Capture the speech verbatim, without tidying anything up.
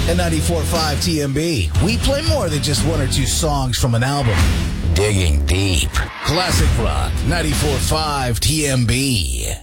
At ninety-four point five T M B, we play more than just one or two songs from an album. Digging deep. Classic rock, ninety-four point five T M B.